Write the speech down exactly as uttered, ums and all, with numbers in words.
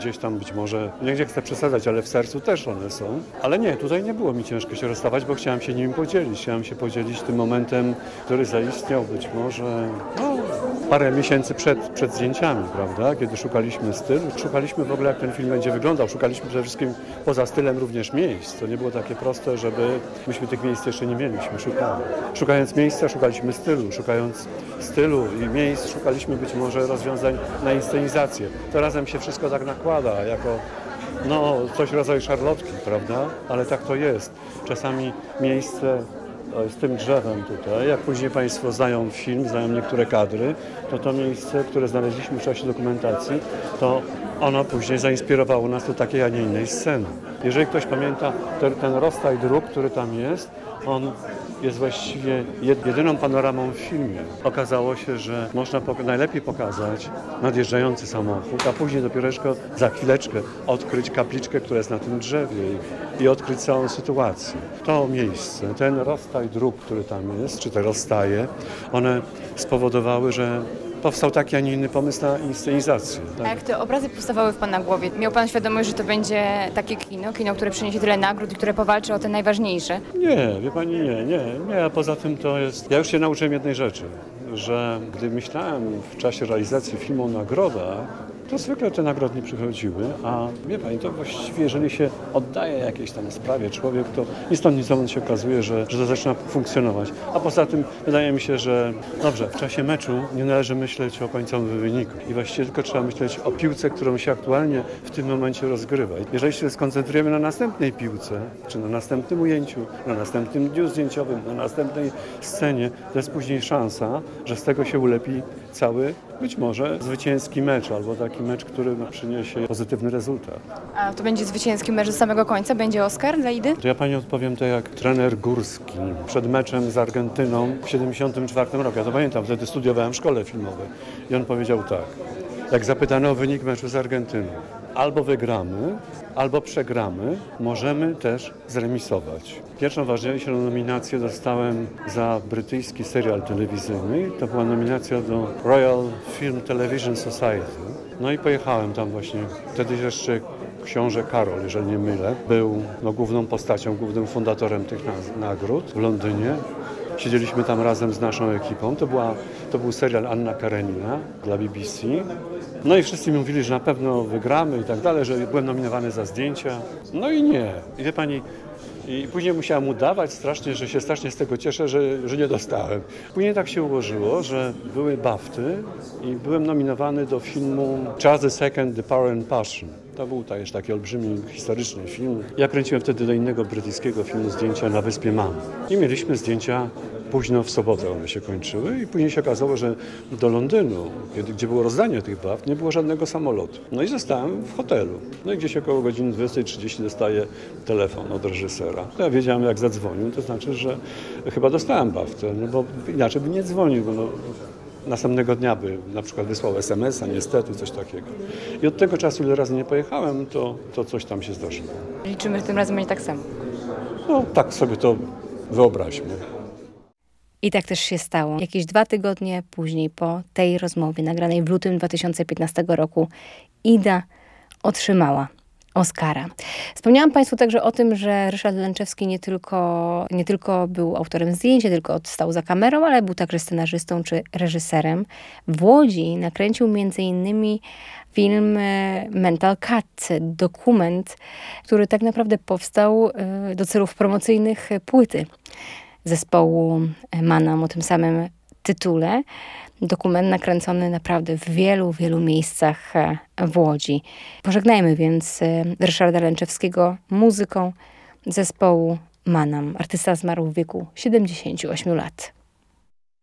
gdzieś tam być może, nie chcę przesadzać, ale w sercu też one są. Ale nie, tutaj nie było mi ciężko się rozstawać, bo chciałem się nimi podzielić. Chciałem się podzielić tym momentem, który zaistniał być może no, parę miesięcy przed, przed zdjęciami, prawda? Kiedy szukaliśmy stylu. Szukaliśmy w ogóle, jak ten film będzie wyglądał. Szukaliśmy przede wszystkim poza stylem również miejsc. To nie było takie proste, żeby myśmy tych miejsc jeszcze nie mieliśmy. Szukali. Szukając miejsca, szukaliśmy stylu. Szukając stylu i miejsc, szukaliśmy być może rozwiązań na inscenizację. To razem się wszystko tak nakłada, jako no, coś w rodzaju szarlotki, prawda? Ale tak to jest. Czasami miejsce z tym drzewem tutaj, jak później Państwo znają film, znają niektóre kadry, to to miejsce, które znaleźliśmy w czasie dokumentacji, to ono później zainspirowało nas do takiej, a nie innej sceny. Jeżeli ktoś pamięta ten, ten rozstaj dróg, który tam jest, on jest właściwie jedyną panoramą w filmie. Okazało się, że można pok- najlepiej pokazać nadjeżdżający samochód, a później dopiero za chwileczkę odkryć kapliczkę, która jest na tym drzewie i, i odkryć całą sytuację. To miejsce, ten rozstaj dróg, który tam jest, czy te rozstaje, one spowodowały, że powstał taki, a nie inny pomysł na inscenizację. Tak? A jak te obrazy powstawały w Pana głowie, miał Pan świadomość, że to będzie takie kino, kino, które przyniesie tyle nagród i które powalczy o te najważniejsze? Nie, wie Pani, nie, nie, nie, a poza tym to jest... Ja już się nauczyłem jednej rzeczy, że gdy myślałem w czasie realizacji filmu o nagrodach, to zwykle te nagrody nie przychodziły, a wie Pani, to właściwie, jeżeli się oddaje jakiejś tam sprawie człowiek, to ni stąd, ni stąd się okazuje, że, że to zaczyna funkcjonować. A poza tym wydaje mi się, że dobrze, w czasie meczu nie należy myśleć o końcowym wyniku i właściwie tylko trzeba myśleć o piłce, którą się aktualnie w tym momencie rozgrywa. Jeżeli się skoncentrujemy na następnej piłce, czy na następnym ujęciu, na następnym dniu zdjęciowym, na następnej scenie, to jest później szansa, że z tego się ulepi cały, być może zwycięski mecz, albo taki mecz, który przyniesie pozytywny rezultat. A to będzie zwycięski mecz do samego końca? Będzie Oscar dla Idy? To ja Pani odpowiem tak jak trener Górski przed meczem z Argentyną w siedemdziesiątym czwartym roku. Ja to pamiętam, wtedy studiowałem w szkole filmowej. I on powiedział tak, jak zapytano o wynik meczu z Argentyną. Albo wygramy, albo przegramy, możemy też zremisować. Pierwszą ważniejszą nominację dostałem za brytyjski serial telewizyjny. To była nominacja do Royal Film Television Society. No i pojechałem tam właśnie. Wtedy jeszcze książę Karol, jeżeli nie mylę, był no, główną postacią, głównym fundatorem tych nagród w Londynie. Siedzieliśmy tam razem z naszą ekipą. To, była, to był serial Anna Karenina dla B B C. No i wszyscy mi mówili, że na pewno wygramy i tak dalej, że byłem nominowany za zdjęcia. No i nie. I wie Pani, i później musiałem udawać strasznie, że się strasznie z tego cieszę, że, że nie dostałem. Później tak się ułożyło, że były BAFTY i byłem nominowany do filmu Charles the Second, The Power and Passion. To był też taki olbrzymi, historyczny film. Ja kręciłem wtedy do innego brytyjskiego filmu zdjęcia na Wyspie Man. I mieliśmy zdjęcia późno w sobotę, one się kończyły i później się okazało, że do Londynu, kiedy, gdzie było rozdanie tych baft, nie było żadnego samolotu. No i zostałem w hotelu. No i gdzieś około godziny dwudziestej trzydzieści dostaję telefon od reżysera. Ja wiedziałem, jak zadzwonił, to znaczy, że chyba dostałem baftę, no bo inaczej by nie dzwonił, bo no, następnego dnia by na przykład wysłał es em es a, niestety, coś takiego. I od tego czasu, ile razy nie pojechałem, to, to coś tam się zdarzyło. Liczymy, że tym razem będzie tak samo. No tak sobie to wyobraźmy. I tak też się stało. Jakieś dwa tygodnie później po tej rozmowie nagranej w lutym dwa tysiące piętnastego roku Ida otrzymała Oscara. Wspomniałam Państwu także o tym, że Ryszard Lęczewski nie tylko, nie tylko był autorem zdjęć, nie tylko stał za kamerą, ale był także scenarzystą czy reżyserem. W Łodzi nakręcił między innymi film Mental Cut, dokument, który tak naprawdę powstał do celów promocyjnych płyty zespołu Manam o tym samym tytule. Dokument nakręcony naprawdę w wielu, wielu miejscach w Łodzi. Pożegnajmy więc Ryszarda Lęczewskiego muzyką zespołu Manam. Artysta zmarł w wieku siedemdziesięciu ośmiu lat.